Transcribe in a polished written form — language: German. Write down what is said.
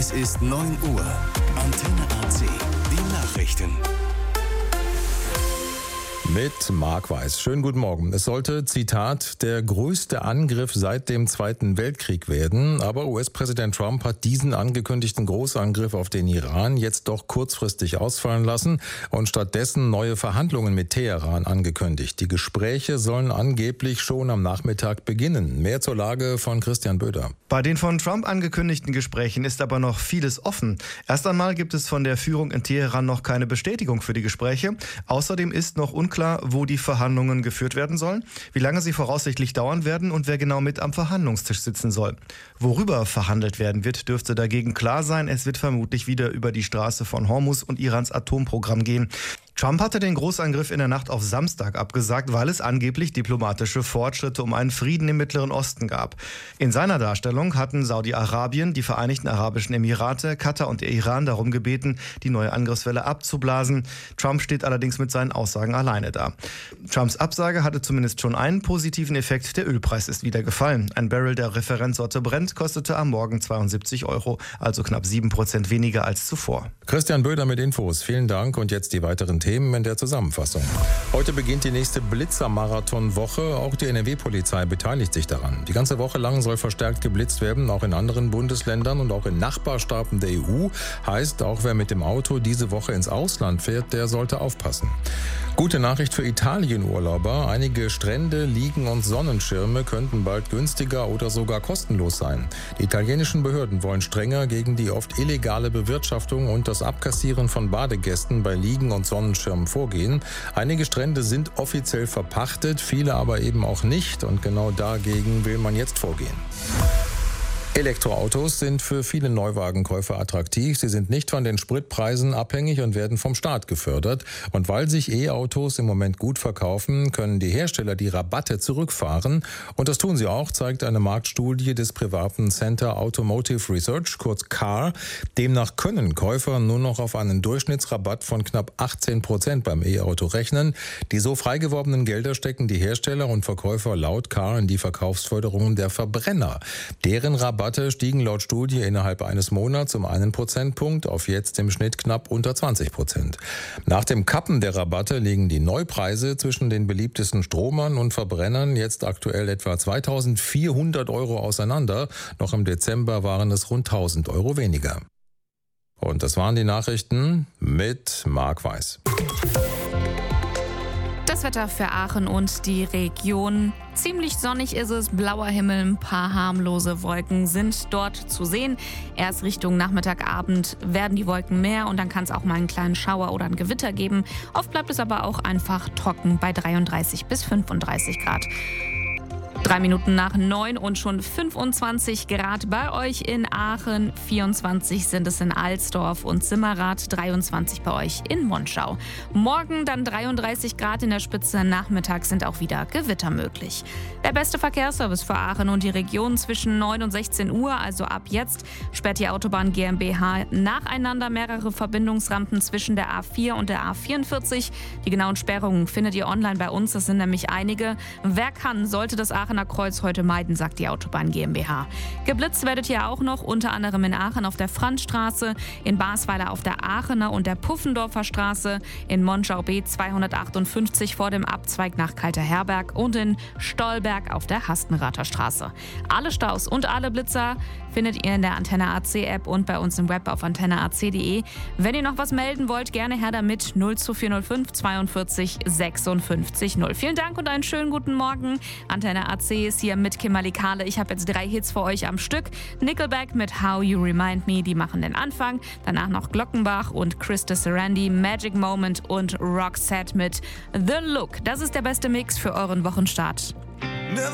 Es ist 9 Uhr. Antenne AC. Die Nachrichten. Mit Marc Weiß. Schönen guten Morgen. Es sollte, Zitat, der größte Angriff seit dem Zweiten Weltkrieg werden. Aber US-Präsident Trump hat diesen angekündigten Großangriff auf den Iran jetzt doch kurzfristig ausfallen lassen und stattdessen neue Verhandlungen mit Teheran angekündigt. Die Gespräche sollen angeblich schon am Nachmittag beginnen. Mehr zur Lage von Christian Böder. Bei den von Trump angekündigten Gesprächen ist aber noch vieles offen. Erst einmal gibt es von der Führung in Teheran noch keine Bestätigung für die Gespräche. Außerdem ist noch unklar, wo die Verhandlungen geführt werden sollen, wie lange sie voraussichtlich dauern werden und wer genau mit am Verhandlungstisch sitzen soll. Worüber verhandelt werden wird, dürfte dagegen klar sein. Es wird vermutlich wieder über die Straße von Hormuz und Irans Atomprogramm gehen. Trump hatte den Großangriff in der Nacht auf Samstag abgesagt, weil es angeblich diplomatische Fortschritte um einen Frieden im Mittleren Osten gab. In seiner Darstellung hatten Saudi-Arabien, die Vereinigten Arabischen Emirate, Katar und der Iran darum gebeten, die neue Angriffswelle abzublasen. Trump steht allerdings mit seinen Aussagen alleine da. Trumps Absage hatte zumindest schon einen positiven Effekt. Der Ölpreis ist wieder gefallen. Ein Barrel der Referenzsorte Brent kostete am Morgen 72 €, also knapp 7% weniger als zuvor. Christian Böder mit Infos. Vielen Dank und jetzt die weiteren Themen in der Zusammenfassung. Heute beginnt die nächste Blitzer-Marathon-Woche. Auch die NRW-Polizei beteiligt sich daran. Die ganze Woche lang soll verstärkt geblitzt werden, auch in anderen Bundesländern und auch in Nachbarstaaten der EU. Heißt, auch wer mit dem Auto diese Woche ins Ausland fährt, der sollte aufpassen. Gute Nachricht für Italien-Urlauber. Einige Strände, Liegen und Sonnenschirme könnten bald günstiger oder sogar kostenlos sein. Die italienischen Behörden wollen strenger gegen die oft illegale Bewirtschaftung und das Abkassieren von Badegästen bei Liegen und Sonnenschirmen vorgehen. Einige Strände sind offiziell verpachtet, viele aber eben auch nicht. Und genau dagegen will man jetzt vorgehen. Elektroautos sind für viele Neuwagenkäufer attraktiv. Sie sind nicht von den Spritpreisen abhängig und werden vom Staat gefördert. Und weil sich E-Autos im Moment gut verkaufen, können die Hersteller die Rabatte zurückfahren. Und das tun sie auch, zeigt eine Marktstudie des privaten Center Automotive Research, kurz CAR. Demnach können Käufer nur noch auf einen Durchschnittsrabatt von knapp 18% beim E-Auto rechnen. Die so frei gewordenen Gelder stecken die Hersteller und Verkäufer laut CAR in die Verkaufsförderung der Verbrenner. Deren Rabatte stiegen laut Studie innerhalb eines Monats um 1 Prozentpunkt auf jetzt im Schnitt knapp unter 20%. Nach dem Kappen der Rabatte liegen die Neupreise zwischen den beliebtesten Stromern und Verbrennern jetzt aktuell etwa 2.400 € auseinander. Noch im Dezember waren es rund 1.000 € weniger. Und das waren die Nachrichten mit Marc Weiß. Das Wetter für Aachen und die Region. Ziemlich sonnig ist es, blauer Himmel, ein paar harmlose Wolken sind dort zu sehen. Erst Richtung Nachmittagabend werden die Wolken mehr und dann kann es auch mal einen kleinen Schauer oder ein Gewitter geben. Oft bleibt es aber auch einfach trocken bei 33 bis 35 Grad. 3 Minuten nach 9 und schon 25 Grad bei euch in Aachen, 24 sind es in Alsdorf und Simmerath, 23 bei euch in Monschau. Morgen dann 33 Grad in der Spitze, nachmittags sind auch wieder Gewitter möglich. Der beste Verkehrsservice für Aachen und die Region zwischen 9 und 16 Uhr, also ab jetzt, sperrt die Autobahn GmbH nacheinander mehrere Verbindungsrampen zwischen der A4 und der A44. Die genauen Sperrungen findet ihr online bei uns, das sind nämlich einige. Wer kann, sollte das Aachener Kreuz heute meiden, sagt die Autobahn GmbH. Geblitzt werdet ihr auch noch, unter anderem in Aachen auf der Franzstraße, in Basweiler auf der Aachener und der Puffendorfer Straße, in Monschau B 258 vor dem Abzweig nach Kalterherberg und in Stolberg auf der Hastenrather Straße. Alle Staus und alle Blitzer findet ihr in der Antenne AC App und bei uns im Web auf antenneac.de. Wenn ihr noch was melden wollt, gerne her damit 02405 42 56 0. Vielen Dank und einen schönen guten Morgen. Antenne AC ist hier mit Kimberly Kahle. Ich habe jetzt 3 Hits für euch am Stück. Nickelback mit How You Remind Me, die machen den Anfang. Danach noch Glockenbach und Krista Sarandi, Magic Moment und Roxette mit The Look. Das ist der beste Mix für euren Wochenstart.